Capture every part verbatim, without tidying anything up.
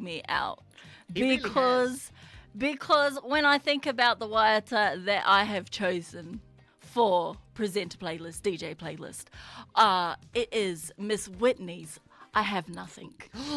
me out He really because because when I think about the waiata that I have chosen for presenter playlist, D J playlist, uh, it is Miss Whitney's I Have Nothing.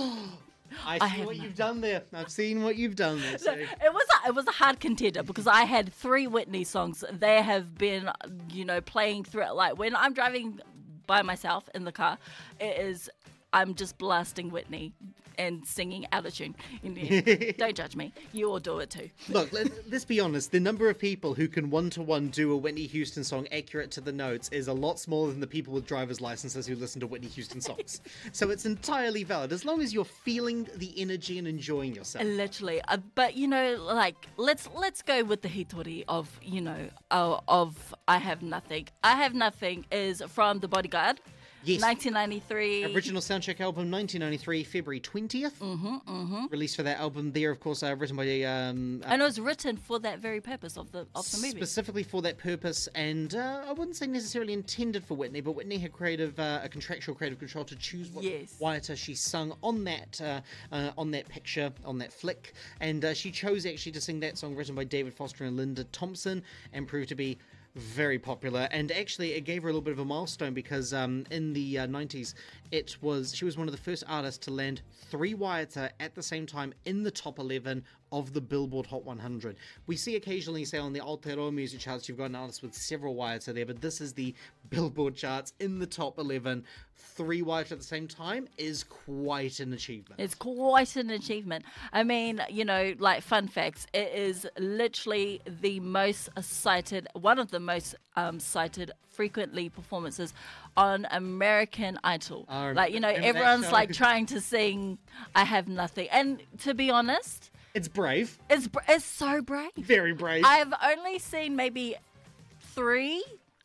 I I see have what nothing. you've done there. I've seen what you've done there. So. It was a, it was a hard contender because I had three Whitney songs. They have been, you know, playing through. Like when I'm driving by myself in the car, it is I'm just blasting Whitney and singing out of tune. Don't judge me. You all do it too. Look, let, let's be honest. The number of people who can one-to-one do a Whitney Houston song accurate to the notes is a lot smaller than the people with driver's licenses who listen to Whitney Houston songs. So it's entirely valid, as long as you're feeling the energy and enjoying yourself. Literally, uh, but you know, like let's let's go with the hitori of you know uh, of I Have Nothing. I Have Nothing is from The Bodyguard. Yes. nineteen ninety-three. Original soundtrack album, nineteen ninety-three, February twentieth. Mm-hmm, mm-hmm. Released for that album there, of course, uh, written by... Um, uh, And it was written for that very purpose of the of the movie. Specifically for that purpose, and uh, I wouldn't say necessarily intended for Whitney, but Whitney had creative, uh, a contractual creative control to choose what Yes. waiata she sung on that, uh, uh, on that picture, on that flick, and uh, she chose actually to sing that song written by David Foster and Linda Thompson, and proved to be very popular. And actually it gave her a little bit of a milestone because um, in the uh, nineties it was she was one of the first artists to land three waiata at the same time in the top eleven of the Billboard Hot one hundred. We see occasionally, say on the Aotearoa music charts, you've got an artist with several waiata there, but this is the Billboard charts in the top eleven. Three waiata at the same time is quite an achievement. It's quite an achievement. I mean, you know, like fun facts, it is literally the most cited, one of the most um, cited frequently performances on American Idol. Oh, like, you know, remember that everyone's show? like trying to sing I Have Nothing. And to be honest, It's brave. it's br- it's so brave. Very brave. I've only seen maybe three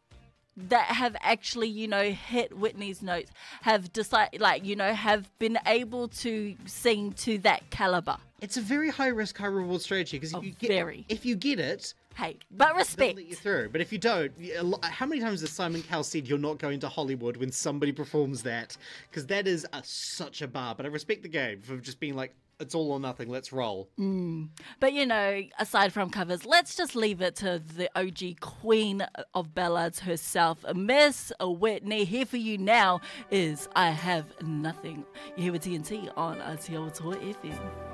that have actually, you know, hit Whitney's notes, have decided, like, you know, have been able to sing to that caliber. It's a very high risk, high reward strategy because if Oh, you get very. if you get it, Hey, but they'll respect. let you through. But if you don't, you- a lo- how many times has Simon Cowell said you're not going to Hollywood when somebody performs that? Because that is a, such a bar. But I respect the game for just being like, it's all or nothing. Let's roll. But, you know, aside from covers, let's just leave it to the O G queen of ballads herself, Miss Whitney. Here for you now is I Have Nothing. You're here with T N T on Aotearoa F M.